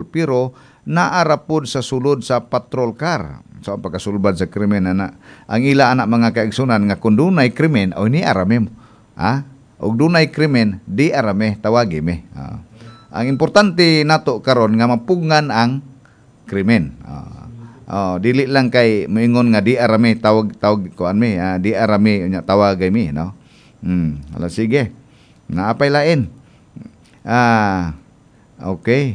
pero naarapod sa sulod sa patrol car. So ang pagkasulbad sa krimen ana. Ang ila anak mga kaigsunan nga kung dunay krimen o ni arame mo. Og dunay krimen di arame tawagi me. Ang importante nato karon nga mapugngan ang krimen. Dili lang kay moingon nga di arame tawag kuan me, di arame nya tawagay mi, no. Ala sige. Naapay lain. Okay.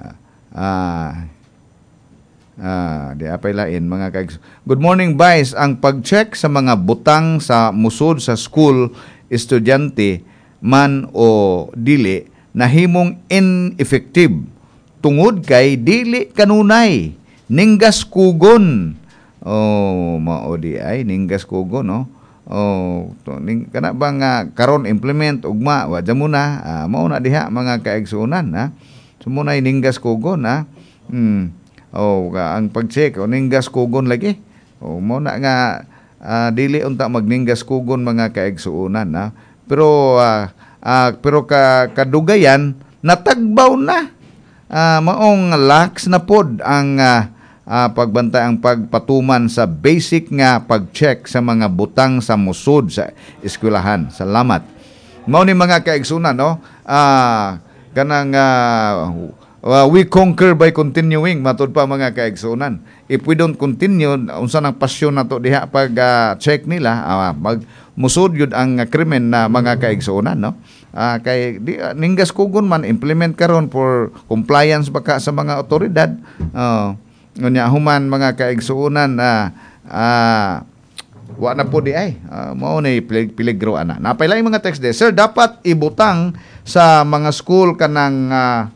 Di apay lain mga kaigs. Good morning, Vice. Ang pag-check sa mga butang sa musod sa school estudyante man o dili nahimong ineffective tungod kay dili kanunay ninggas kugon. Mao di ay ninggas kugon, no. Kana bang karon implement ugma wa dyan muna mao na diha mga kaigsunan sumunay ninggas kugon ang pag-check o ninggas kugon lagi mao na nga dili unta magninggas kugon mga kaigsunan pero kadugayan natagbaw na maong lax na pod ang pagbantay ang pagpatuman sa basic nga pag-check sa mga butang sa musod sa eskwelahan. Salamat. Mao ni mga kaigsunan, no? Kanang we conquer by continuing, matud pa mga kaigsunan. If we don't continue, unsa nang pasyon nato diha pag check nila, musod yun ang krimen na mga kaigsunan, no? Kay ninggas kugon man implement karon for compliance baka sa mga otoridad. Ngunya human mga kaigsuunan wa na po di ay mao ni peligro ana. Napay lang mga text de. Sir, dapat ibutang sa mga school kanang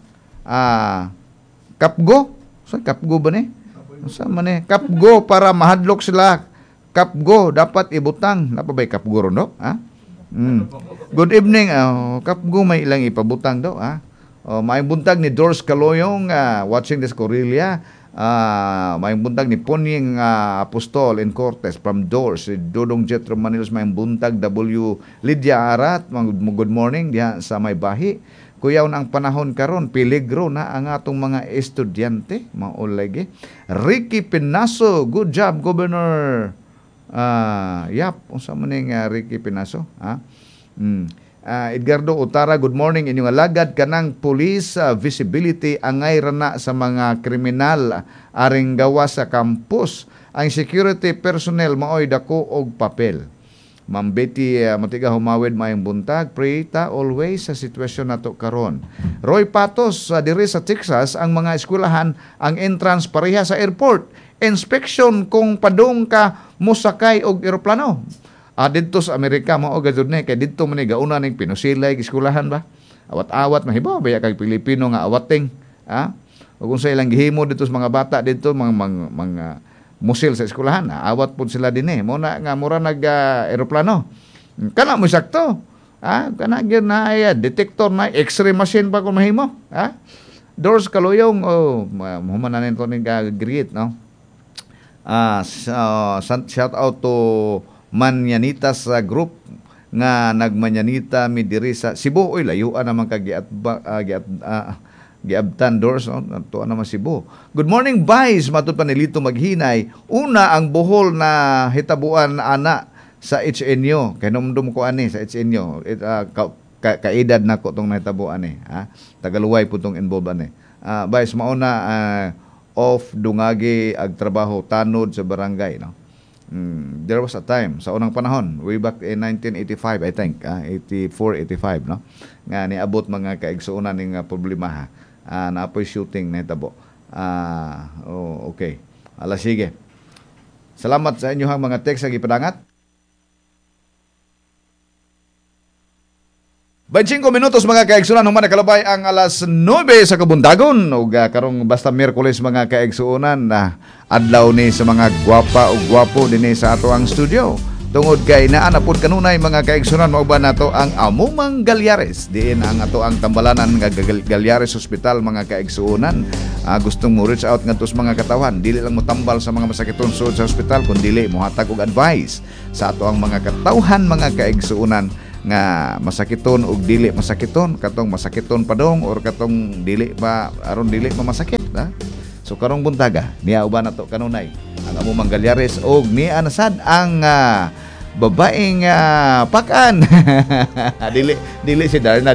kapgo. Sa kapgo ba ni? Sa man ni kapgo para mahadlok sila. Kapgo dapat ibutang. Napa bay kapgo ron do? Good evening. Kapgo may ilang ipabutang do may buntag ni Doris Caloyong watching this Corelia. May buntag ni Ponying Apostol in Cortes from Doors, si Dodong Jetro Manilos, may buntag W Lydia Arat, good morning diha sa may bahi. Kuyaw na ang panahon karon, peligro na ang atong mga estudyante, maulagi. Ricky Pinaso, good job Governor. Unsa man ning Ricky Pinaso, Edgardo Utara, good morning. Inyong alagad kanang police visibility angay rana sa mga kriminal aring gawa sa campus. Ang security personnel maoy dako og papel. Ma'am Betty Matiga humawid maayong buntag. Pray ta always sa sitwasyon nato karon. Roy Patos diri sa Texas, ang mga eskwelahan ang entrance pareha sa airport. Inspection kung padung ka mosakay og eroplano. Dito sa Amerika mao gayud ni kay dito man ni gauna ning pinusilay eskwelahan ba. Awat-awat mahibaw baya kay Pilipino nga awating. Ug kung sa ilang gihimo dito sa mga bata dito mga musil sa eskwelahan, awat pud sila dinhi. Mo na nga mura nag eroplano. Kana mo sakto. Kana gyud na detector na X-ray machine pa kung mahimo. Doors Kaloyong humanan nito ning greet, no. Shout out to Manyanitas group nga nagmanyanita mi diri sa Cebu. Oy layuan naman giabtan Doors, no? Tuwa naman Cebu. Good morning, Vice. Matud pa nilito maghinay. Una ang buhol na hitabuan ana sa HNU. Kay numdum ko ani sa HNU. Kaedad na ko tong nahitabuan ni. Tagaluway po tong involved ani. Vice, mauna off dungagi ag trabaho tanod sa barangay, no. There was a time sa unang panahon, way back in 1985 I think, 84, 85, no, nga niabot mga kaigsuonan ning problema naapoy shooting na hitabo. Okay. Sige. Salamat sa inyo mga text sa gipadangat. 25 minutos mga kaigsuonan, human nakalabay ang alas 9 sa kabuntagon ug karong basta Miyerkules mga kaigsuonan adlaw ni sa mga gwapa o gwapo dinhi sa ato ang studio. Tungod kay naa na pud kanunay mga kaigsuonan mao ba nato ang Amumang Galyares diin ang ato ang tambalanan nga Galyares Hospital mga kaigsuonan. Gustong mo reach out ngadto sa mga katawan, dili lang mo tambal sa mga masakiton sud sa hospital kundi dili mohatag og advice sa ato ang mga katawhan mga kaigsuonan nga masakiton ug dili masakiton, katong masakiton padong or katong dili ba aron dili masakit, ha? So karong buntaga niya uban nato kanunay ang amo Mangalyares og niya nasad ang babaeng pakan. dili si Darna,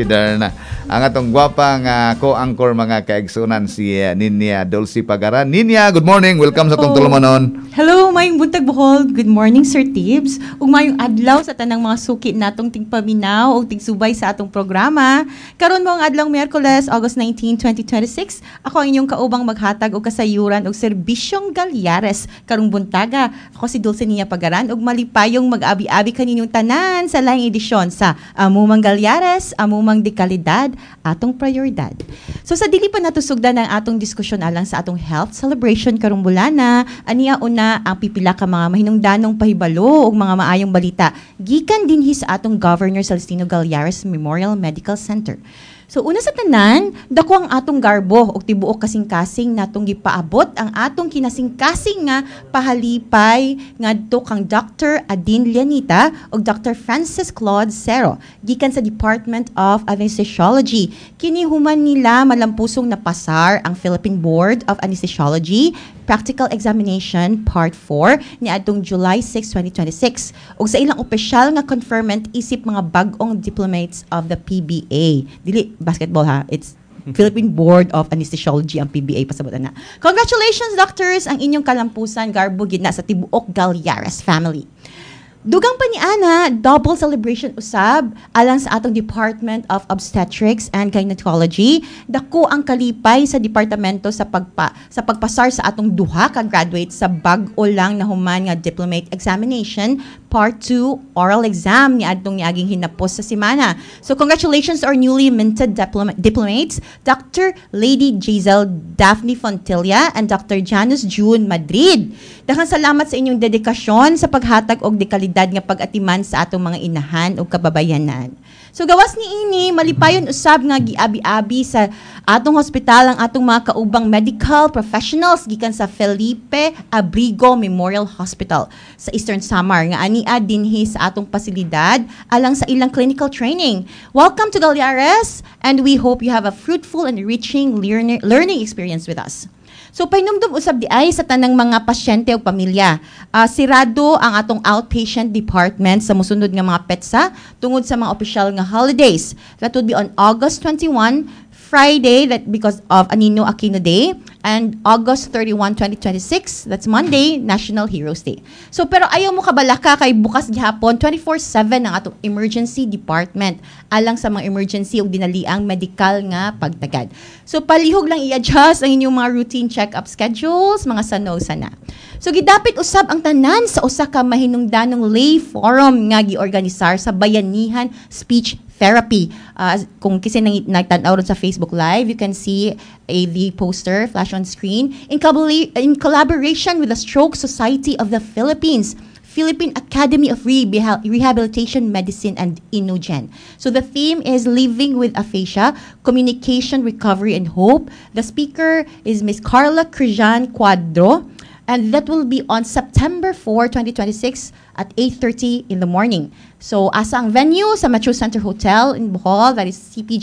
ang atong gwapang co-anchor mga kaigsunan si Ninya Dulce Pagaran. Ninya, good morning, welcome sa tong tulumanon. Hello, mayong buntag Bohol. Good morning, Sir Tibbs. Ug mayong adlaw sa tanang mga suki natong tingpaminaw o tigsubay sa atong programa. Karon mo ang adlaw Miyerkules, August 19, 2026. Ako ang inyong kaubang maghatag og kasayuran og serbisyong Galyares karong buntaga. Ako si Dulce Ninya Pagaran ug malipayong mag-abi-abi kaninyong tanan sa laing edisyon sa Amumang Galyares, Amumang Dekalidad, atong prioridad. So sa dili pa natusugdan ang atong diskusyon alang sa atong health celebration karong bulana, aniya una ang pipila ka mga mahinungdanong pahibalo ug mga maayong balita gikan dinhi sa atong Governor Celestino Galyares Memorial Medical Center. So una sa tanan, dako ang atong garbo og tibuok kasing-kasing natong gipaabot ang atong kinasing-kasing nga pahalipay ngadto kang Dr. Adin Lianita ug Dr. Francis Claude Cero gikan sa Department of Anesthesiology. Kini human nila malampusong napasar ang Philippine Board of Anesthesiology Practical Examination Part 4 ni adtong July 6, 2026 ug sa ilang opisyal nga conferment isip mga bag-ong diplomates of the PBA. Dili basketball ha, it's Philippine Board of Anesthesiology ang PBA pasabot na. Congratulations doctors, ang inyong kalampusan garbo gid na sa tibuok Galyares family. Dugang pa ni Ana, double celebration usab alang sa atong Department of Obstetrics and Gynecology. Dako ang kalipay sa departamento sa pagpasar sa atong duha ka graduate sa bag-o lang na human nga diplomate examination Part 2 oral exam ni adtong niaging hinapos sa semana. So congratulations our newly minted diplomates, Dr. Lady Giselle Daphne Fontilla and Dr. Janus June Madrid. Daghang salamat sa inyong dedikasyon sa paghatag og dekalidad nga pag-atiman sa atong mga inahan ug kababayanan. So gawas ni ini, malipayon usab nga giabi-abi sa atong hospital ang atong mga kaubang medical professionals gikan sa Felipe Abrigo Memorial Hospital sa Eastern Samar nga ania dinhi sa atong pasilidad alang sa ilang clinical training. Welcome to Galyares and we hope you have a fruitful and enriching learning experience with us. So painumdum usab di ay sa tanang mga pasyente o pamilya. Sirado ang atong outpatient department sa mosunod nga mga petsa tungod sa mga official nga holidays. That would be on August 21, Friday, that because of Anino Aquino Day, and August 31, 2026, that's Monday, National Heroes Day. So pero ayaw mo kabalaka kay bukas gihapon 24/7 ang atong emergency department alang sa mga emergency ug dinaliang medical nga pagtagad. So palihog lang i-adjust ang inyong mga routine check-up schedules, mga sana. So gidapit usab ang tanan sa usa ka mahinungdanong lay forum nga giorganisar sa Bayanihan Speech Therapy. Kung kasi nagtanaw ron sa Facebook Live, you can see the poster flash on screen in collaboration with the Stroke Society of the Philippines, Philippine Academy of Rehabilitation Medicine and Inugen. So the theme is Living with Aphasia, Communication, Recovery, and Hope. The speaker is Ms. Carla Crijan Cuadro, and that will be on September 4, 2026 at 8:30 in the morning. So asa ang venue sa Metro Center Hotel in Bohol, that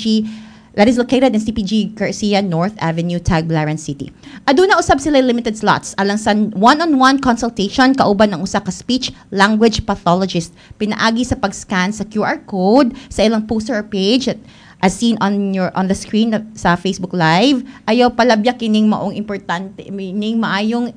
is located in CPG Garcia North Avenue, Tagbilaran City. Aduna usab sila limited slots alang sa one-on-one consultation kauban ng usa ka speech language pathologist. Pinaagi sa pag-scan sa QR code sa ilang poster or page as seen on the screen sa Facebook Live. Ayaw palabyak kining maong importante, kining maayong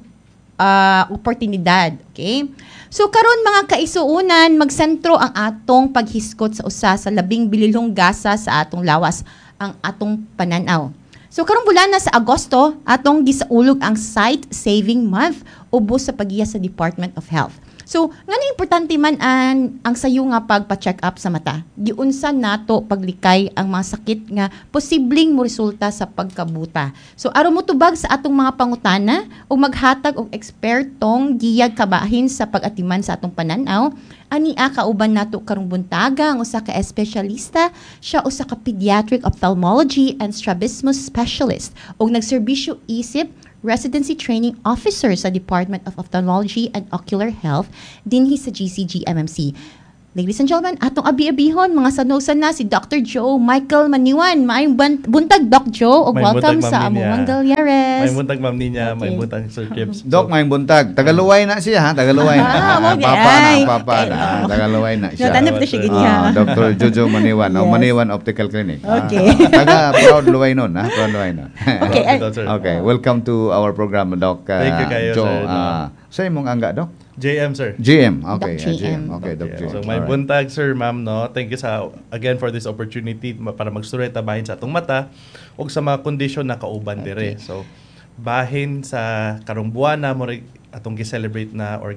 oportunidad. Okay? So karon mga kaisuunan, magsentro ang atong paghiskot sa usa sa labing bililhong gasa sa atong lawas, ang atong pananaw. So karong bulan na sa Agosto, atong gisaulog ang Sight Saving Month ubos sa pagiya sa Department of Health. So, ngano importante man ang sayo nga pagpa-check up sa mata. Giunsa nato paglikay ang mga sakit nga posibleng mo resulta sa pagkabuta. So, aron mo tubag sa atong mga pangutana o maghatag og ekspertong giyag kabahin sa pag-atiman sa atong pananaw, ania kauban nato karong buntaga ang usa ka espesyalista, siya usa ka pediatric ophthalmology and strabismus specialist og nagserbisyo isip Residency Training Officer sa Department of Ophthalmology and Ocular Health dinhi sa GCG MMC. Ladies and gentlemen, atong abi-abihon, mga sanosan na si Dr. Joe Michael Maniwan. Maayong buntag, Doc Joe, o May welcome buntag, sa Ma'am Ninya. among Galyares. May buntag Ma'am Ninya, may Okay. buntag Sir Kips. Dok, may buntag. Tagaluway na siya, ha? Tagaluway na. mo di Papa ay. na, papa na. Tagaluway na siya. Natanap na siya ganyan. Dr. Jojo Maniwan, Yes. Maniwan Optical Clinic. Okay. Taga Proud Luway nun, ha? Proud Luway nun. Okay, Sir. Okay, welcome to our program, Doc. Thank you kayo, Joe. sir. Sa imong angga, Doc? JM, sir. GM. Okay, Doc GM. Okay, Doc Yeah. GM. So may Alright. buntag sir ma'am no. Thank you again for this opportunity para magsureta bahin sa atong mata ug sa mga kondisyon na kauban dire. So bahin sa karong buwan na mo rin atong gi-celebrate na or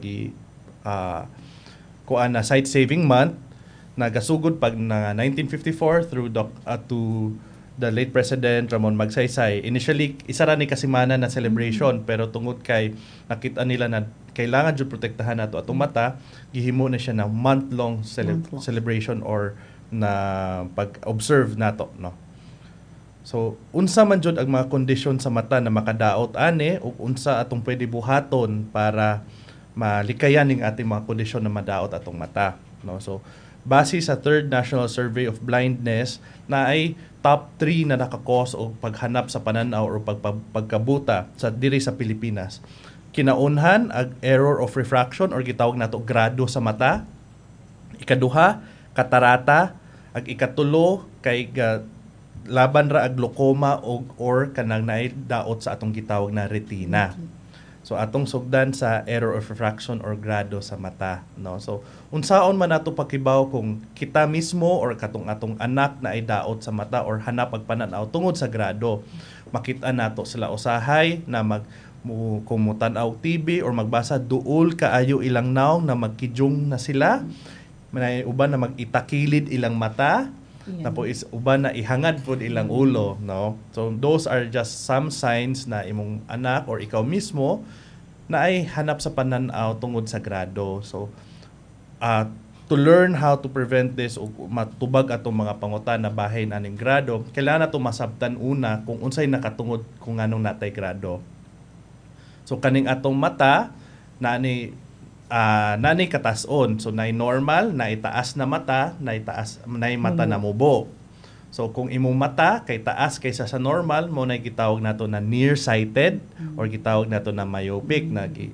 kuan na sight saving month nagasugod pag na 1954 through to the late President Ramon Magsaysay. Initially, isa ra ni kasimana na celebration pero tungod kay nakita nila na kailangan jud protektahan nato atong mata, gihimo na siya na month-long Month-long. celebration or na pag-observe nato, no. So, unsa man jud ang mga kondisyon sa mata na makadaot ani ug unsa atong pwede buhaton para malikayan ning ating mga kondisyon na madaot atong mata, no. So, base sa Third National Survey of Blindness na ay top 3 na nakakos o paghanap sa pananaw o pagkabuta sa diri sa Pilipinas. Kinaunhan ang error of refraction or gitawag nato grado sa mata. Ikaduha, katarata. Ang ikatulo kay laban ra ang glaucoma or kanang naay daot sa atong gitawag na retina. So atong sugdan sa error of refraction or grado sa mata, no. So unsaon man nato pakibaw kung kita mismo or katong atong anak na ay daot sa mata or hanap ang pananaw tungod sa grado. Makita nato sila usahay na kung mutan-aw TV or magbasa duol kaayo ilang naong na magkidyong na sila. May uban na mag-itakilid ilang mata. Yeah. Tapo is uban na ihangad pod ilang ulo, no. So those are just some signs na imong anak or ikaw mismo na ay hanap sa pananaw tungod sa grado. So to learn how to prevent this o matubag atong mga pangutan na bahin aning grado, kailangan nato masabtan una kung unsay nakatungod kung anong natay grado. So kaning atong mata nani katason. So nay normal, nay taas na mata, nay mata na mubo. So kung imong mata kay taas kaysa sa normal, mo nay gitawag nato na nearsighted or gitawag nato na myopic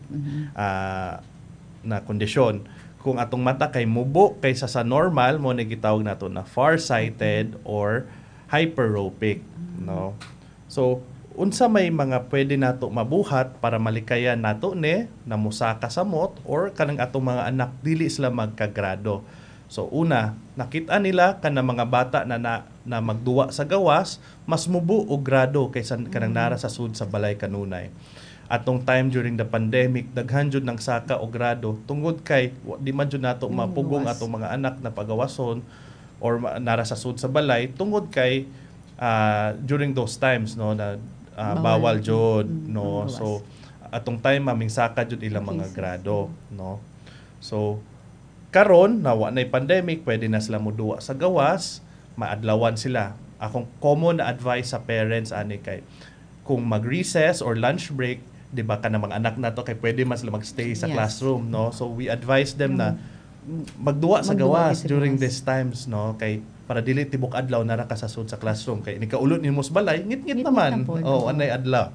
na kondisyon. Kung atong mata kay mubo kaysa sa normal, mo nay gitawag nato na farsighted or hyperopic, no. So unsa may mga pwede nato mabuhat para malikayan nato na musaka sa mot or kanang atong mga anak dili sila magkagrado. So una, nakita nila kanang mga bata na magduwa sa gawas, mas mubo og grado kaysa kanang nara sa sud sa balay kanunay. Atong time during the pandemic, daghan jud ng saka o grado tungod kay di man jud nato mapugong atong mga anak na pagawason or nara sa sud sa balay tungod kay during those times, no, na bawal jud, no. So atong time maming saka jud ilang mga grado, no. So karon na wa nay pandemic, pwede na sila moduwa sa gawas, maadlawan sila. Akong common na advice sa parents ani kay kung mag-recess or lunch break, di ba ka na mga anak nato kay pwede mas sila magstay sa Yes. classroom, no. So we advise them na magduwa sa Magduwa gawas sa during gawas. these times, no, kay para dili tibok adlaw na ra ka sa sud sa classroom kay ni kaulot nimo sa balay ngit-ngit Ngit-ngit naman. na pod. Oh, anay adlaw.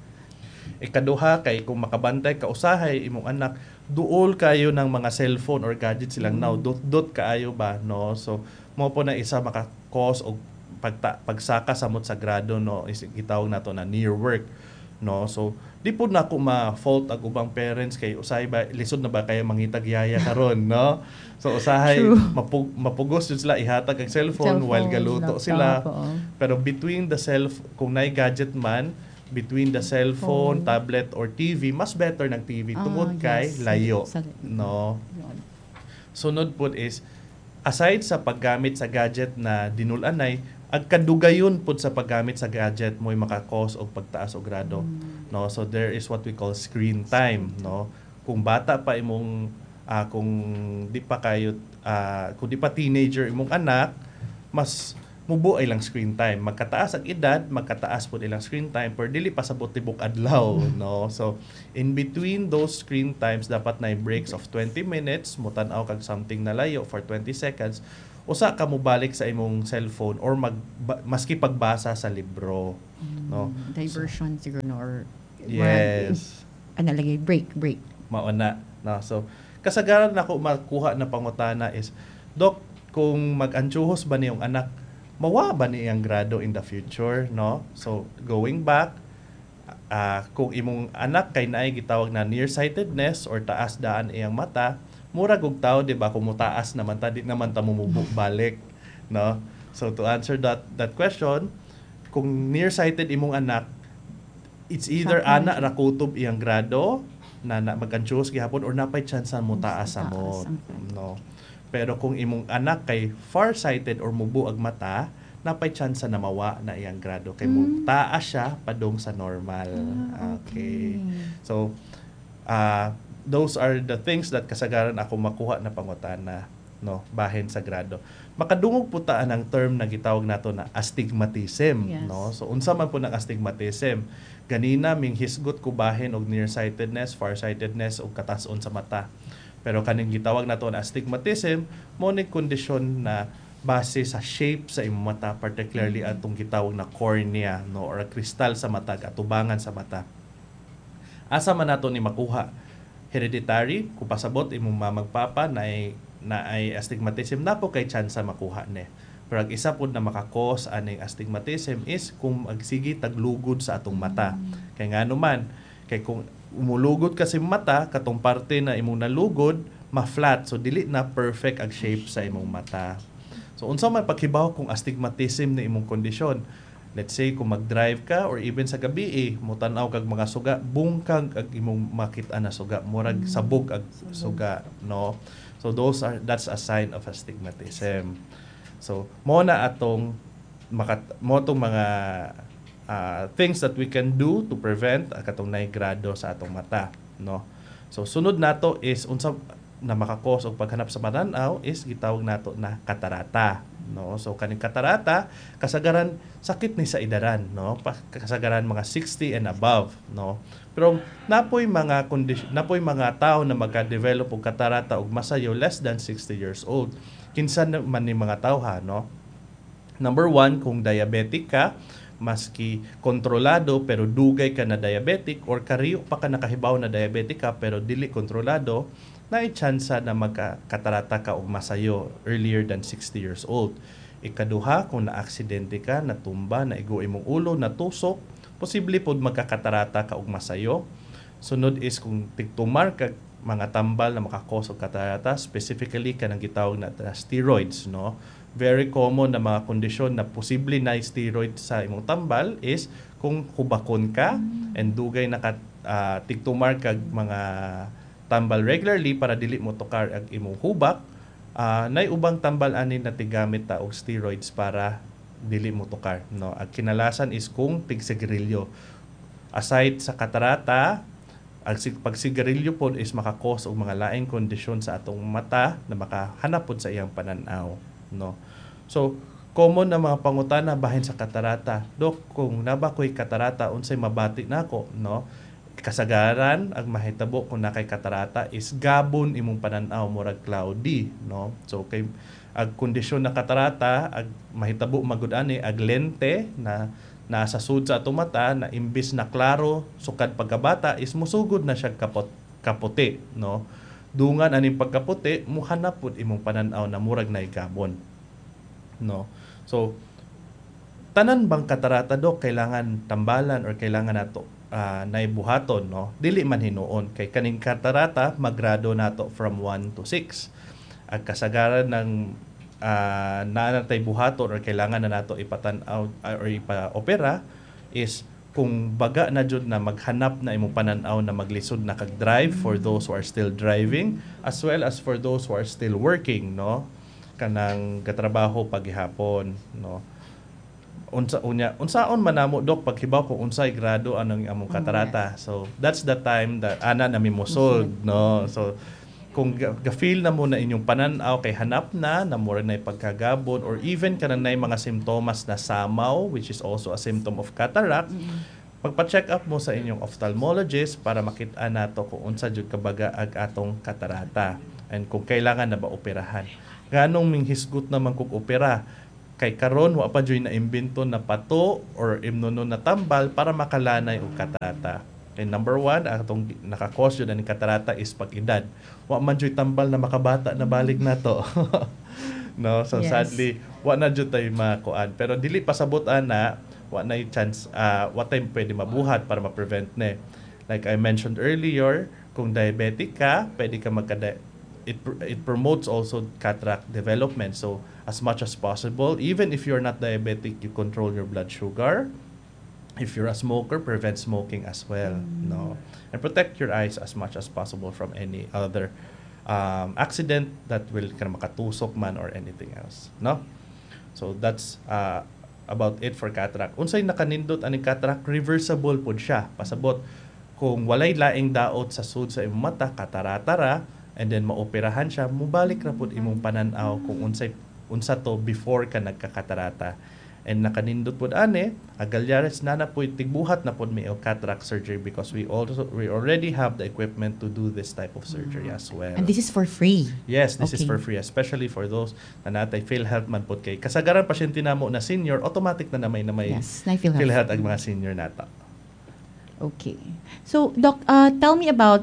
Ikaduha kay kung makabantay ka usahay imong anak, duol kayo ng mga cellphone or gadget silang now dot kaayo ba, no. So mo po na isa maka-cause og pagsaka samot sa grado, no, is gitawag nato na near work, no. So di pud nako ma-fault ang ubang parents kay usahay ba lisod na ba kayo mangitag yaya karon, no. So usahay True. mapugos jud sila ihatag ang cellphone while galuto laptop, sila. oo. Pero between the kung nay gadget man, between the cellphone, tablet or TV, mas better ng TV tungod kay yes. layo, Sa- no. Sunod po is aside sa paggamit sa gadget na dinulanay, ang kadugayon po sa paggamit sa gadget mo'y maka-cause og pagtaas og grado, no. So there is what we call screen time, no. Kung bata pa imong kung di pa teenager imong anak, mas mubo ay lang screen time. Magkataas ang edad, magkataas po ilang screen time, pero dili pasabot tibok adlaw, no? So, in between those screen times, dapat na breaks of 20 minutes, mutanaw kag something na layo for 20 seconds, usa ka mo balik sa imong cellphone or maski pagbasa sa libro, no? Diversion siguro, no? Or Yes. ano lagi, break. Mauna, no? So, kasagaran nako makuha na pangutana is, Dok, kung mag-ansuhos ba niyong anak, mawa ba niyang grado in the future, no? So, going back, kung imong anak kay naay gitawag na nearsightedness or taas daan iyang mata, murag og tao, di ba, kung mutaas naman ta, di naman ta mumubo balik, no? So, to answer that question, kung nearsighted imong anak, it's either ana ra kutob iyang grado na mag-ansuhos gihapon or napay chance mo taas sa mo, no? Pero kung imong anak kay farsighted or mubo ag mata, napay chance na mawa na iyang grado kay mo taas siya padung sa normal. Okay. So, those are the things that kasagaran ako makuha na pangutana, no, bahin sa grado. Makadungog po taan ang term na gitawag nato na astigmatism, no? So unsa man po ng astigmatism? Ganina ming hisgot ko bahin og nearsightedness, farsightedness ug katas-on sa mata. Pero kaning gitawag nato na astigmatism, mo ni kondisyon na base sa shape sa imong mata, particularly atong gitawag na cornea, no, or kristal sa mata, atubangan sa mata. Asa man nato ni makuha? Hereditary, kung pasabot imong mamagpapa na ay astigmatism, na po kay chance makuha ni. Pero ang isa po na makakos aning astigmatism is kung magsigi taglugod sa atong mata. Kay nga naman, kay kung umulugod kasi mata, katong parte na imong nalugod, ma-flat. So, dili na perfect ang shape sa imong mata. So, unsa man paghibaw kung astigmatism na imong kondisyon? Let's say, kung mag-drive ka or even sa gabi, mutanaw kag mga suga, bungkag ag imong makita na suga. Murag sabog ag suga, no? So, that's a sign of astigmatism. So, mo na atong mga things that we can do to prevent katong naigrado sa atong mata, no? So sunod nato is unsa na makakos og paghanap sa pananaw is gitawag nato na katarata, no? So kaning katarata kasagaran sakit ni sa edaran, no? Kasagaran mga 60 and above, no? Pero napoy mga tao na magka-develop og katarata og masayo less than 60 years old. Kinsa man ni mga tao ha, no? Number 1, kung diabetic ka, maski kontrolado pero dugay ka na diabetic or kariyo pa ka nakahibaw na diabetic ka pero dili kontrolado, na i-chance na magkakatarata ka o masayo earlier than 60 years old. Ikaduha, kung na-aksidente ka, natumba, naigo imong ulo, natusok, posible pod magkakatarata ka og masayo. Sunod is kung tigtumar ka mga tambal na makakos og katarata, specifically kanang gitawag na steroids, no? Very common na mga kondisyon na posible na steroid sa imong tambal is kung hubakon ka and dugay na tigtumar kag mga tambal regularly para dili mo tukar ang imong hubak, nay ubang tambal ani na tigamit ta og steroids para dili mo tukar, no? Ang kinalasan is kung tigsigarilyo. Aside sa katarata, ang pagsigarilyo pod is makakos og mga laing kondisyon sa atong mata na makahanap pod sa iyang pananaw, no? So common na mga pangutana bahin sa katarata. Dok, kung nabakoy katarata unsay mabati nako, no? Kasagaran ang mahitabo kung nakay katarata is gabon imong pananaw murag cloudy, no? So kay ag kondisyon na katarata ag mahitabo magud ani ag lente na nasa sud sa atong mata na imbis na klaro sukad pagkabata is musugod na siya kaputi, no? Dungan aning pagkaputi muhanap pud imong pananaw na murag nay gabon, no? So tanan bang katarata, Dok, kailangan tambalan or kailangan nato naibuhaton, no? Dili man hinuon kay kaning katarata maggrado nato from 1 to 6. Ang kasagaran ng naanatay buhaton or kailangan na nato ipatan-aw or ipa-opera is kung baga na jud na maghanap na imong pananaw na maglisod na kag-drive for those who are still driving as well as for those who are still working, no? Kanang katrabaho paghihapon, no? Unsaon man namo, Dok, paghibaw kung unsay grado anong among katarata. So that's the time that ana nami mosolve, no? So kung ga-feel na mo na inyong pananaw kay hanap na mura na pagkagabon, or even kanang mga simptomas na samaw, which is also a symptom of cataract, magpa-check up mo sa inyong ophthalmologist para makita nato kung unsa jud kabaga ag atong katarata and kung kailangan na ba operahan. Ganong minghisgot naman kung opera, kay karon wa pa jud na imbento na pato or imnono na tambal para makalanay og katarata. And number 1, atong naka-cause yun ng katarata is pag-edad. Wa man jud tambal na makabata na balik na to. No, so Yes. sadly wa na jud tay makuan, pero dili pasabot ana, wa na chance, what time pwede mabuhat para ma-prevent na. Like I mentioned earlier, kung diabetic ka, pwede ka it promotes also cataract development. So as much as possible, even if you're not diabetic, you control your blood sugar. If you're a smoker, prevent smoking as well, no, and protect your eyes as much as possible from any other accident that will makatusok man or anything else, no. So that's about it for cataract. Unsay nakanindot ani cataract, reversible pud siya. Pasabot kung walay laing daot sa sud sa imong mata, katarata ra, and then maoperahan siya, mubalik ra pud imong pananaw kung unsa to before ka nagkakatarata. And nakanindot pud ani, agalyares na po tigbuhat na pud may cataract surgery because we already have the equipment to do this type of surgery as well. And this is for free. Yes, this is Okay. for free, especially for those na natay PhilHealth man pud kay kasagaran pasyente namo na senior, automatic na may Yes, na PhilHealth. PhilHealth ang mga senior nata. Okay. So, Doc, tell me about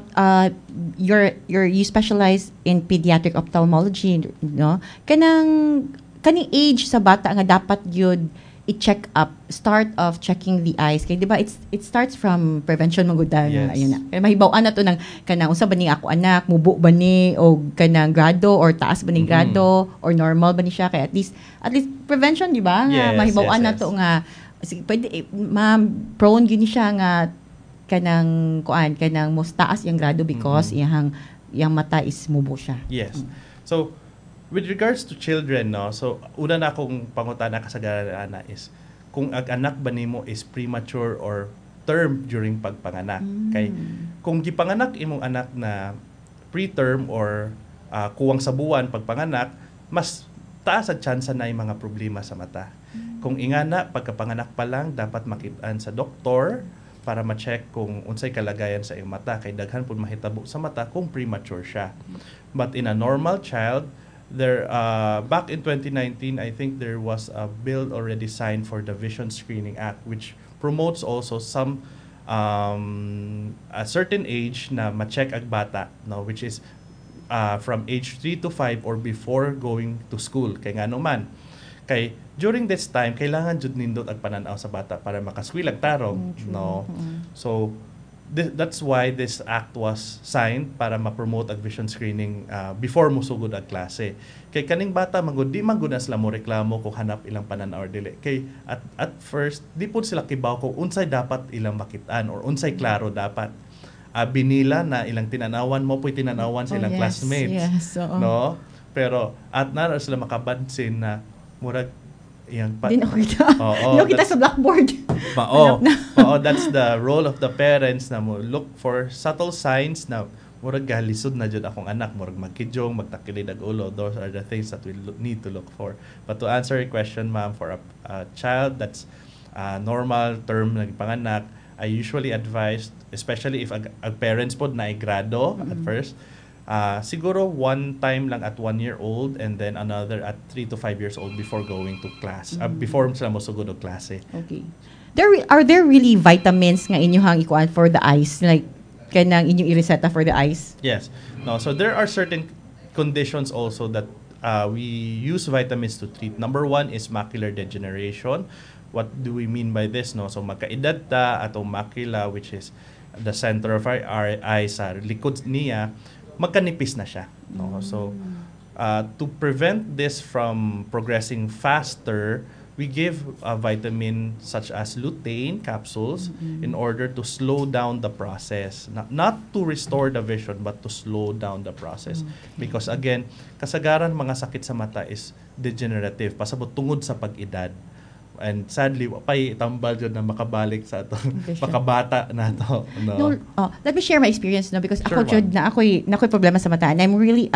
you specialize in pediatric ophthalmology, no? Kaning age sa bata nga dapat yun i-check up, start of checking the eyes. Kaya di ba it starts from prevention magud Yes. ayun na. Kaya mahibaw-an na to ng kanang unsa ba ni ako anak, mubo ba ni o kanang grado or taas ba ni grado or normal ba ni siya, kaya at least prevention di ba? Nga Yes, mahibaw-an yes, na yes. to nga sige, pwede ma'am prone gyud ni siya nga kanang most taas yung grado because iyang mata is mubo siya. Yes. So, with regards to children, no, so una na akong pangutana kasagaran na is kung ang anak ba nimo is premature or term during pagpanganak. Kay kung gipanganak imong anak na preterm or kuwang sa buwan pagpanganak, mas taas ang tsansa na yung mga problema sa mata. Kung ingana pagkapanganak pa lang, dapat makitaan sa doktor para ma-check kung unsay kalagayan sa iyong mata, kay daghan pud mahitabo sa mata kung premature siya. But in a normal child, there back in 2019, I think there was a bill already signed for the Vision Screening Act, which promotes also some a certain age na ma-check ang bata, no, which is from age 3 to 5 or before going to school. Kay ngano man, kay during this time kailangan jud nindot ang pananaw sa bata para makaswilag tarong, no. So that's why this act was signed, para ma-promote ang vision screening before musugod ang klase. Kay kaning bata magud di man gud na sila mo reklamo kung hanap ilang pananaw or dili. Kay at first di pud sila kibaw kung unsay dapat ilang makitaan or unsay klaro dapat. Binila na ilang tinanawan mo po'y tinanawan sa ilang classmates. Yes, oo. No? Pero at na sila makabansin na murag iyang Di na kita. Oo, Di na kita sa blackboard. That's the role of the parents na mo look for subtle signs na murag galisod na jud akong anak, murag magkidyong, magtakilid ang ulo. Those are the things that we need to look for. But to answer your question, ma'am, for a child that's normal term nagpanganak, I usually advise, especially if ang parents pod na grado at first, siguro one time lang at 1 year old and then another at 3 to 5 years old before going to class. Before sila mosugod og klase. Okay. Are there really vitamins nga inyong ikuan for the eyes? Like, kanang inyong ireseta for the eyes? Yes. No, so there are certain conditions also that we use vitamins to treat. Number 1 is macular degeneration. What do we mean by this? No? So magkaedad ta atong macula, which is the center of our eye sa likod niya, magkanipis na siya. No? So to prevent this from progressing faster, we give a vitamin such as lutein capsules in order to slow down the process. Not to restore the vision, but to slow down the process. Because again, kasagaran mga sakit sa mata is degenerative, pasabot tungod sa pag-edad. And sadly pay tambal jud na makabalik sa atong Vision. makabata nato no. No, let me share my experience no because Sure, ako jud ma'am. na ako'y problema sa mata and I'm really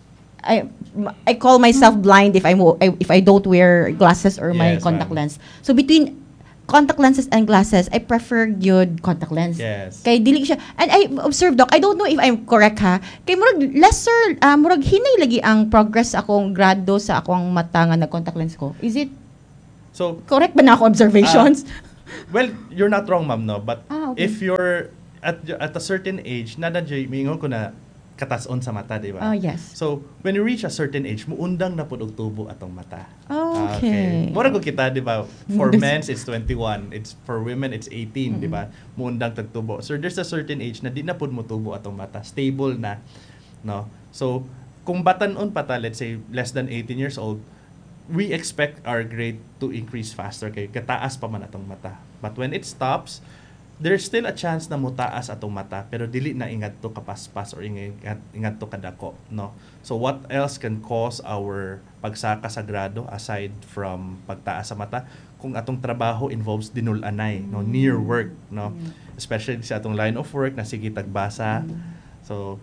I call myself blind if I don't wear glasses or my Yes, contact ma'am. lens. So between contact lenses and glasses, I prefer good contact lens. Yes. Kay dili siya and I observed doc, I don't know if I'm correct ha. Kay murag lesser murag hinay lagi ang progress akong grado sa akong mata nga nag-contact lens ko. Is it So correct ba na ako observations? well, you're not wrong, ma'am, no, but Okay. if you're at a certain age nada jay mingon ko na katas-on sa mata, di ba? Oh, yes. So, when you reach a certain age, muundang na pud og tubo atong mata. Okay. Mura ko kita, di ba? For This- men, it's 21. It's for women, it's 18, di ba? Muundang tagtubo. So, there's a certain age na di na pud mo tubo atong mata. Stable na, no? So, kung batanon pa ta, let's say less than 18 years old, we expect our grade to increase faster kay kataas pa man atong mata. But when it stops, there's still a chance na mutaas atong mata pero dili na ingat to kapaspas or ingat to kadako, no. So what else can cause our pagsaka sa grado aside from pagtaas sa mata kung atong trabaho involves dinulanay, no, near work, no, especially sa atong line of work na sige tagbasa. So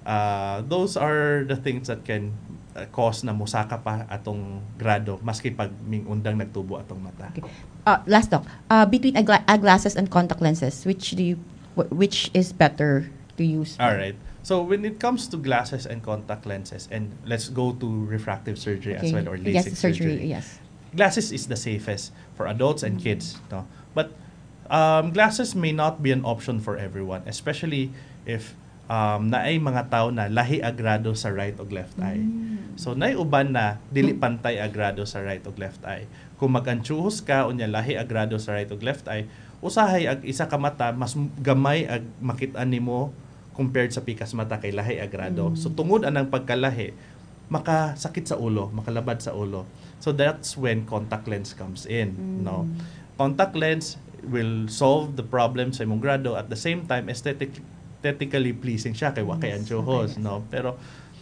those are the things that can cause na musaka pa atong grado maski pag mingundang nagtubo atong mata. Okay. Last doc, between glasses and contact lenses, which is better to use? All right. So when it comes to glasses and contact lenses, and let's go to refractive surgery as well or yes, LASIK surgery. surgery. Yes. Glasses is the safest for adults and kids, no. But glasses may not be an option for everyone, especially if naay mga tao na lahi agrado sa right o left eye. So naay uban na dili pantay agrado sa right o left eye. Kung mag-anchuhos ka unya lahi agrado sa right o left eye, usahay ag isa ka mata mas gamay ag makit-an nimo compared sa pikas mata kay lahi agrado. So tungod anang pagkalahi, makasakit sa ulo, makalabad sa ulo. So that's when contact lens comes in, no. Contact lens will solve the problem sa imong grado at the same time aesthetically pleasing siya kay wa kay anchuhos, no. Pero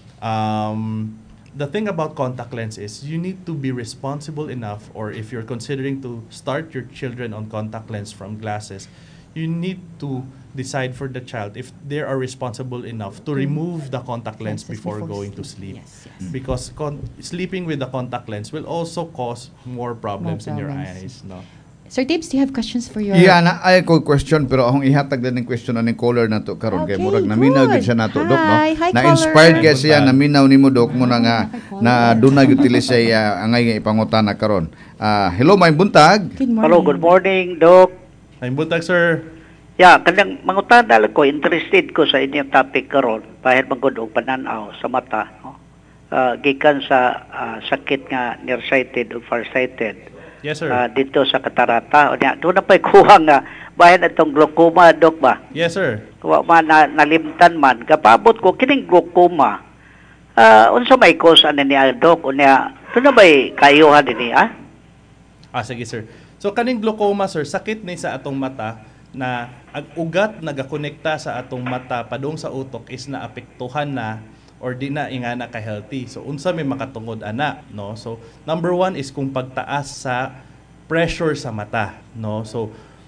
the thing about contact lens is you need to be responsible enough, or if you're considering to start your children on contact lens from glasses, you need to decide for the child if they are responsible enough to remove the contact lens Lenses before going to sleep. Yes, yes. Because sleeping with the contact lens will also cause more problems in your problems. eyes, no. Sir Tibbs, do you have questions for your... Yeah, na ay ko question pero akong ihatag din ng question aning caller nato karon kay Okay, murag naminaw good. gyud siya nato dok, no. Hi, Na-inspired caller. gyud siya, naminaw nimo dok mo na nga na dunay utili siya angay nga ipangutana karon. Hello, may buntag. Good morning. Hello, good morning, Doc. Ay buntag, sir. Yeah, kanang mangutana lang ko, interested ko sa inyong topic karon, bahid magud og pananaw sa mata, no? Gikan sa sakit nga nearsighted o farsighted. Yes, sir. Dito sa katarata. O niya, doon na pa'y kuha nga, bahid atong glaucoma, Doc ba? Yes, sir. Kuha man nalimtan man. Kapabot ko, kining glaucoma, unsa may cause ano niya, Doc? O niya, doon na ba'y kayuhan din niya? Sige, sir. So kaning glaucoma, sir, sakit ni sa atong mata na ang ugat nagakonekta sa atong mata padung sa utok is naapektuhan na or di na ingana ka healthy. So unsa may makatungod ana, no? So number 1 is kung pagtaas sa pressure sa mata, no? So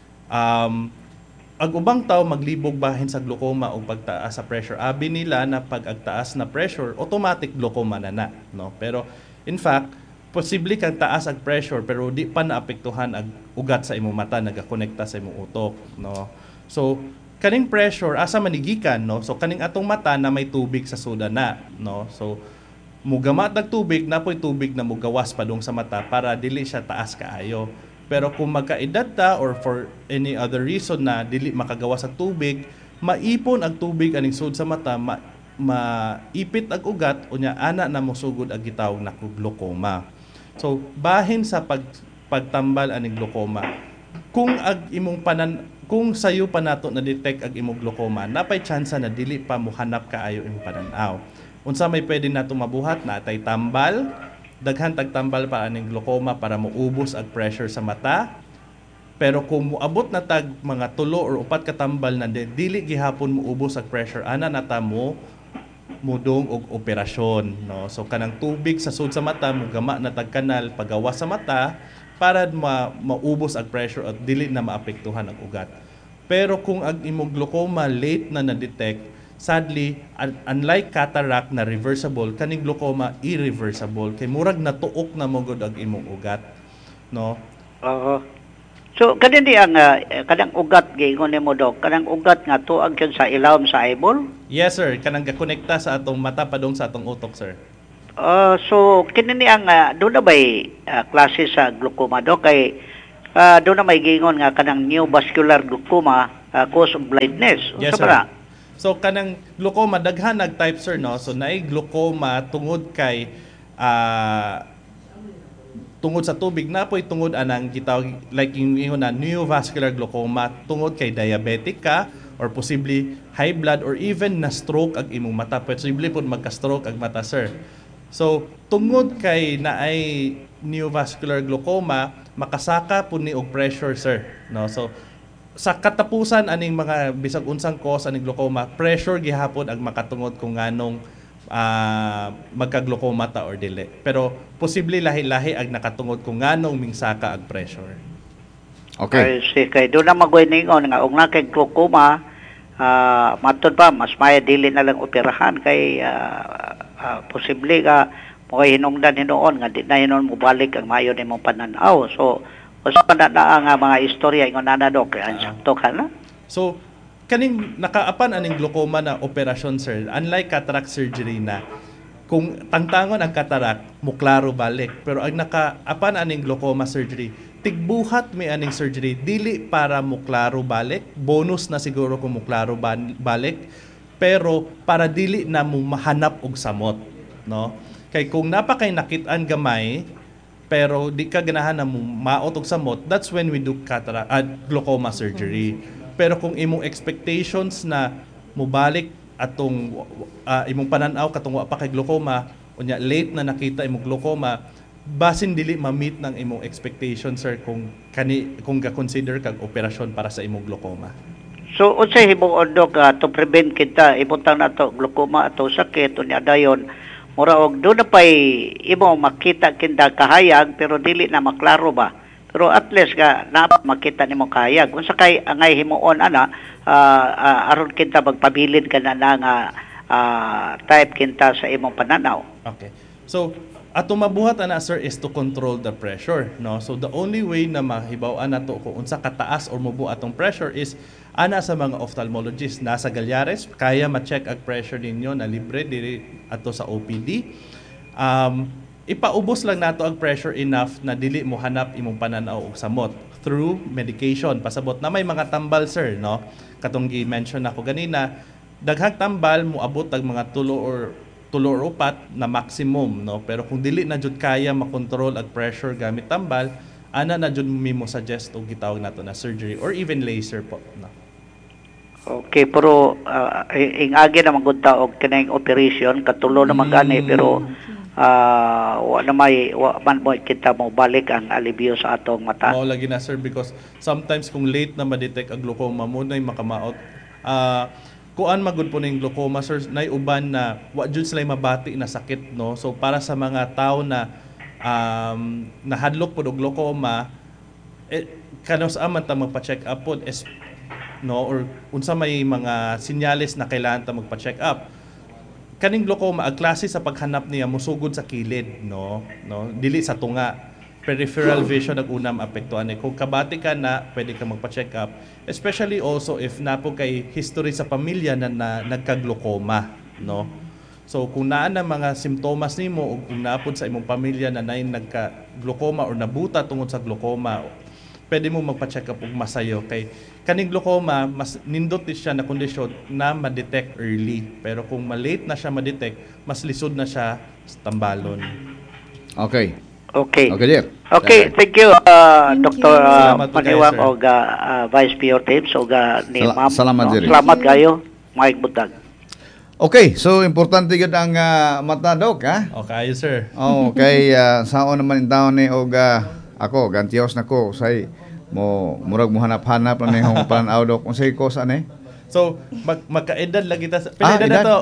ang ubang tao maglibog bahin sa glaucoma o pagtaas sa pressure. Abi nila na pag agtaas na pressure, automatic glaucoma na, no? Pero in fact, posible kang taas ang pressure pero di pa naapektuhan ang ugat sa imong mata nagakonekta sa imong utok, no? So kaning pressure asa manigikan, no? So kaning atong mata na may tubig sa suda na, no? So mugamat ng tubig, napoy tubig na mugawas padung sa mata para dili siya taas kaayo. Pero kung magkaedad ta or for any other reason na dili makagawas ang tubig, maipon ang tubig aning sud sa mata, maipit ang ugat unya ana na mosugod ang gitawag na glaucoma. So bahin sa pagtambal aning glaucoma, kung kung sayo pa nato na detect ag imong glaucoma, napay tsansa na dili pa mohanap kaayo imong pananaw. Unsa may pwede nato mabuhat na atay tambal, daghan tagtambal pa aning glaucoma para moubos ag pressure sa mata. Pero kung moabot na tag mga 3 or 4 ka tambal na dili gihapon moubos ag pressure, ana nata mo mudong og operasyon, no. So kanang tubig sa sud sa mata mugama na tag kanal pagawas sa mata para maubos ang pressure at dili na maapektuhan ang ugat. Pero kung ang imong glaucoma late na na-detect, sadly, unlike cataract na reversible, kaning glaucoma irreversible. Kay murag natuok na mogod ang imong ugat. No? Oo. So, kanindi ang kanang ugat, giingon nimo Dok, kanang ugat nga tuag yun sa ilawom sa eyeball? Yes, sir. Kanang gakonekta sa atong mata padung sa atong utok, sir. So, kinini ang doon na ba'y klase sa glaucoma, Dok? Kay doon na may giingon nga kanang neovascular glaucoma cause of blindness. Yes, sir. So, kanang glaucoma, daghan nag-type, sir, no? So, naay glaucoma tungod kay tungod sa tubig na po'y tungod anang gitawag like yung na neovascular glaucoma tungod kay diabetic ka or possibly high blood or even na stroke ang imong mata. Possibly po magka-stroke ang mata, sir. So, tungod kay naay neovascular glaucoma, makasaka po ni og pressure, sir. No? So, sa katapusan aning mga bisag unsang cause aning glaucoma, pressure gihapon ang makatungod kung nganong magka-glaucoma ta or dili. Pero posible lahi-lahi ang nakatungod kung nganong mingsaka ang pressure. Okay. Ay, kay doon na magoy-ningon nga ug na kay glaucoma, matod pa mas maya dili na lang operahan kay posible ka mo hinungdan hinuon nga di na hinon mo balik ang mayo nimong pananaw. So usa pa na ang mga istorya ingon na Dok kay ansakto ka na. So kaning nakaapan aning glaucoma na operasyon, sir, unlike cataract surgery na kung tangtangon ang cataract muklaro balik, pero ang nakaapan aning glaucoma surgery tigbuhat may aning surgery dili para muklaro balik, bonus na siguro kung muklaro balik, pero para dili na mo mahanap og samot, no? Kay kung napakay nakit-an gamay pero di ka ganahan na mo maot og samot, that's when we do cataract glaucoma surgery. Pero kung imong expectations na mubalik atong imong pananaw katong wa pa kay glaucoma, unya late na nakita imong glaucoma, basin dili ma-meet ng imong expectations, sir, kung ga-consider kag operasyon para sa imong glaucoma. So unsay himuon Dok to prevent kita ibutang nato glaucoma ato sakit unya dayon mura og do na pay imo makita kinda kahayag pero dili na maklaro ba? Pero at least na makita nimo kahayag. Unsa kay angay himuon aron kita magpabilin ka na nga type kinta sa imong pananaw. Okay. So ato mabuhat ana, sir, is to control the pressure, no? So the only way na mahibaw-an nato kung unsa kataas or mubo atong pressure is ana sa mga ophthalmologist nasa Galyares, kaya ma-check ang pressure ninyo na libre diri ato sa OPD. Ipaubos lang nato ang pressure enough na dili mo hanap imong pananaw og samot through medication. Pasabot na may mga tambal, sir, no? Katong gi-mention nako ganina, daghang tambal mo abot ang mga tulo or upat na maximum, no? Pero kung dili na jud kaya makontrol ang pressure gamit tambal, ana na jud mo suggest og gitawag nato na surgery or even laser po, no? Okay, pero ingagi na magud ta og kining operation katulo na magani pero wa man mo kita mo balik ang alibyo sa atong mata. Mao lagi na, sir, because sometimes kung late na ma-detect ang glaucoma mo nay makamaot. Kuan magud po ning glaucoma, sir, nay uban na wa jud sila mabati na sakit, no? So para sa mga tao na nahadlok pod og glaucoma, kanos aman ta magpa-check up pod, no, or unsa may mga sinyales na kailangan ta magpa-check up. Kaning glaucoma ang klase sa paghanap niya musugod sa kilid, no dili sa tunga. Peripheral vision ang unang apektuhan. Kung kabati ka na, pwede ka magpa-check up, especially also if napo kay history sa pamilya na nagka-glaucoma, no? So kung naan na mga simptomas nimo o kung naapod sa imong pamilya na nagka-glaucoma or nabuta tungod sa glaucoma, pwede mo magpa-check up og masayo kay kaning glaucoma mas nindot siya na kondisyon na ma-detect early, pero kung ma-late na siya ma-detect, mas lisod na siya sa tambalon. Okay, dear. Okay, thank you, Dr. Maniwang sir. og Vice Mayor Tibbs og ni Ma'am. Salamat, Jerry. Salamat kayo, Mike Butag. Okay, so importante gud ang mata, Dok, ha? Okay, sir. Okay, saon naman in taon ni og ako gantios nako say mo murag mo hanap-hanap na nihong pananaw, Dok. Unsay ko sa ni? So magkaedad lagi ta. Pila edad edad? nato?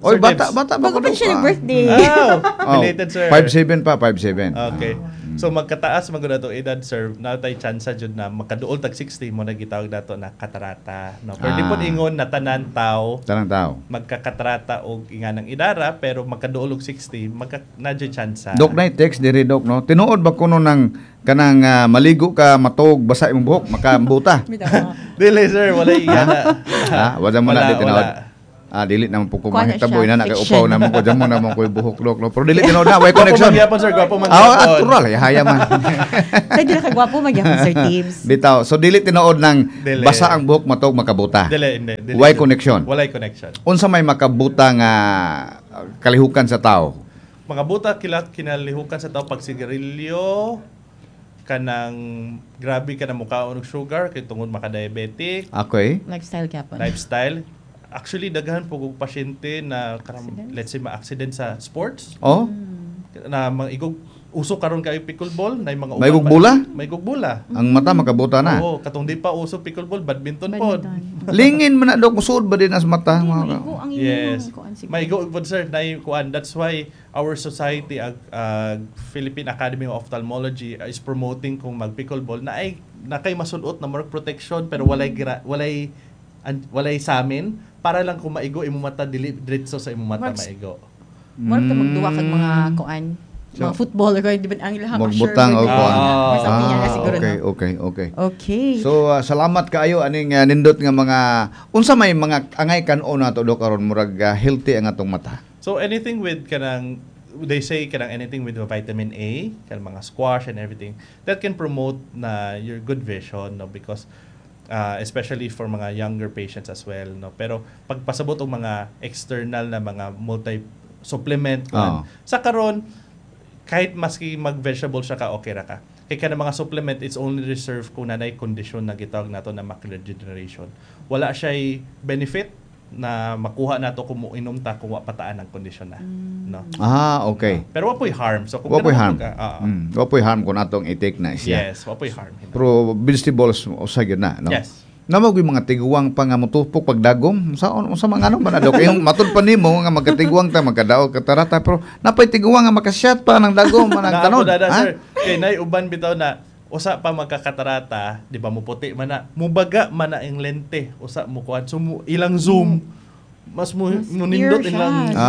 Oy, Sir bata Debs. ba Bago pa Dok? siya birthday. Oh, belated sir. 5'7 pa, 5'7. Okay. So magkataas man gud ato edad sir, natay chance jud na makaduol tag 60 mo na gitawag nato na katarata. No. Pero di Ah. pod ingon na tanan tao Tanang tao. magkakatarata og inganang idara pero magkaduol og 60 nadyo chance. Dok na text diri Dok no. Tinuod ba kuno ng kanang maligo ka matog basa imong buhok makambuta? Dili sir, wala igana. Wala mo na di tinuod. Dili naman po ko Kuha na mahitaboy siya, na fiction. nakaupaw naman ko damo naman ko buhok Dok no. Pero dili tinuod na way connection. Gwapo magyapon sir, gwapo magyapon. Natural haya man. Pwede na kagwapo magyapon Sir Tibbs. Bitaw. So dili tinuod ng Dili. basa ang buhok matog makabuta. Dili, hindi. Why connection? Walay connection. Unsa may makabuta nga kalihukan sa tao? Mga buta kinalihukan sa tao pag sigarilyo, kanang grabe ka na mukha og sugar kay tungod maka-diabetic, Okay. Lifestyle kapon. lifestyle. Actually daghan po kog pasyente na let's say ma-accident sa sports Oh, na igog uso karon kay pickleball na mga May uban gugbula? may gugbula. ang mata makabuta na. Oo, katong di pa uso pickleball, badminton pod. Lingin man na Dok, usod ba din as mata? Maigo ang Yes. kuan siguro. Maigo pod sir na kuan. That's why our society Philippine Academy of Ophthalmology is promoting kung mag pickleball na ay nakay masulot na more protection pero walay sa amin para lang kung maigo imong mata dili diretso sa imong mata Marks. maigo. More ka magduwa kag mga kuan. Mga footballer ko, di ba ang ilang Magbutang o kuan. Okay. Okay. So salamat kaayo aning nindot nga mga unsa may mga angay kan-o nato Dok karon murag healthy ang atong mata. So anything with kanang they say kanang anything with vitamin A, kanang mga squash and everything that can promote na your good vision no because especially for mga younger patients as well no pero pagpasabot og mga external na mga multi supplement sa karon kahit maski mag-vegetable siya ka, okay ra ka. Kaya ka mga supplement, it's only reserved kung nanay condition na gitawag nato na macular degeneration. Wala siya'y benefit na makuha nato kung inom ta kung pataan ang kondisyon na. No? Okay. Pero wapoy harm. So, kung Wapoy ganun harm. ka, Wapoy harm kung atong i-take na siya. yes, wapoy harm. Pero vegetables usa gyud na, no? Yes. Namag yung mga tiguwang pa nga mutupok pagdagom sa mga ano ba na Dok yung matud pa nimo nga magkatiguwang ta magkadaog katarata pero napay tiguwang nga makasyat pa ng dagom manang tanon. Sir. Kay nay uban bitaw na usa pa magkakatarata, di ba muputi man na, mubaga man na ang lente, usa mo kuan so ilang zoom mas nindot clear ilang siya.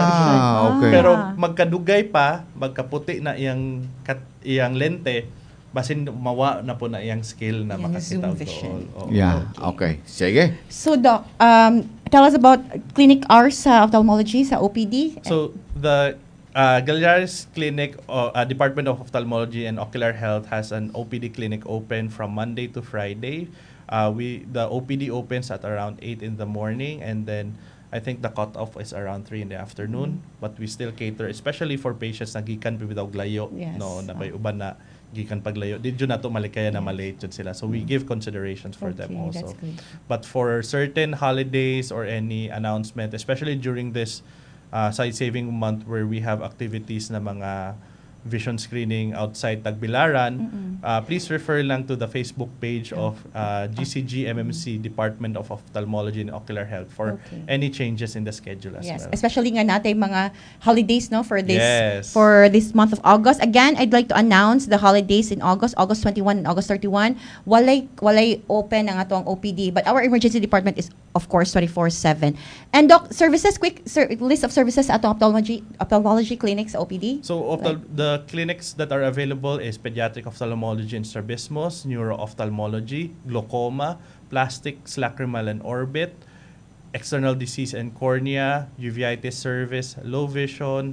Okay. Pero magkadugay pa, magkaputi na iyang lente, basin mawa na po na iyang skill na Yan, makakita zoom vision. Okay. Sige. So Doc, tell us about clinic hours sa ophthalmology sa OPD. So the Galyares Clinic Department of Ophthalmology and Ocular Health has an OPD clinic open from Monday to Friday. The OPD opens at around 8 in the morning and then I think the cutoff is around 3 in the afternoon. But we still cater, especially for patients na gikan without glayo, Yes. no, na may uban na gikan paglayo. Di dyan na to malikaya na malate jud sila. So we give considerations for them also. That's good. But for certain holidays or any announcement, especially during this Sight Saving Month where we have activities na mga vision screening outside Tagbilaran, please refer lang to the Facebook page of GCG MMC Department of Ophthalmology and Ocular Health for any changes in the schedule as well. Especially nga natin mga holidays no for this Yes. for this month of August. Again, I'd like to announce the holidays in August 21 and August 31. Walay open ang atong OPD, but our emergency department is of course 24/7. And Doc, services list of services at ophthalmology clinics sa OPD. So the clinics that are available is pediatric ophthalmology and strabismus, neuro-ophthalmology, glaucoma, plastics, lacrimal and orbit, external disease and cornea, uveitis service, low vision.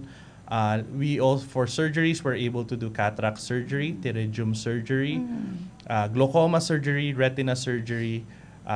We also for surgeries we're able to do cataract surgery, pterygium surgery, glaucoma surgery, retina surgery,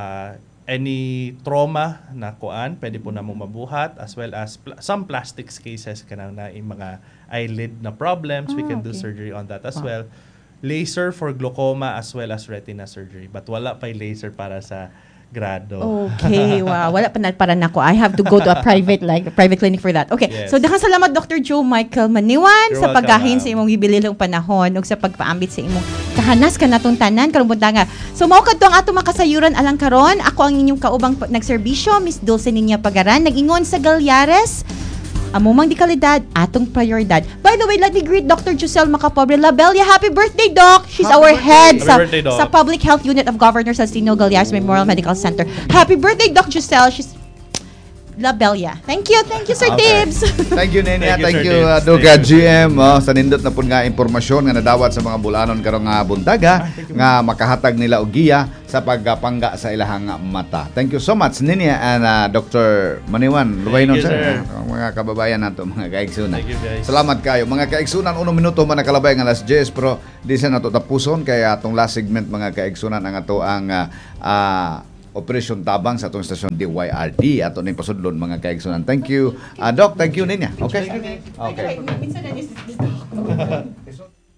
any trauma na kuan pwede po namong mabuhat as well as some plastics cases kanang na mga eyelid na problems we can do surgery on that as well. Laser for glaucoma as well as retina surgery but wala pa laser para sa grado. Okay, wow. Wala pa na para nako. I have to go to a private clinic for that. Okay. Yes. So daghang salamat Dr. Joe Michael Maniwan You're sa welcome, paggahin ma'am. sa imong gibililong panahon ug sa pagpaambit sa imong kahanas kanatong tanan karong buntanga. So mao kadto ang ato makasayuran alang karon. Ako ang inyong kaubang nagserbisyo, Miss Dulce Niña Pagaran, nag-ingon sa Galyares. Amumang di kalidad, atong prioridad. By the way, let me greet Dr. Giselle Macapobre Labella. Happy birthday, Doc! She's Happy our birthday. head Happy sa, birthday, Doc. sa Public Health Unit of Governor Salcino Galyares Memorial Medical Center. Happy birthday, Doc Giselle. She's Labella. Thank you, Sir Okay. Tibbs. Thank you, Nenia. Thank Thank you, you, Sir Tibbs. Duga Thank you, GM. Sa nindot na po nga impormasyon nga nadawat sa mga bulanon karong nga buntaga nga makahatag nila og giya sa pagpangga sa ilahang mata. Thank you so much, Nenia and Dr. Maniwan. Luwaynon you, sir. sir. Mga kababayan nato, mga kaigsunan. Thank you, guys. Salamat kayo. Mga kaigsunan, 1 minuto man nakalabay nga last Jess, pero di sa nato tapuson kaya atong last segment mga kaigsunan ang ato ang Operation Tabang sa atong stasyon DYRD ato ning pasudlon mga kaigsunan. Thank you. Doc, thank you Nenia. Okay. Okay. Minsan na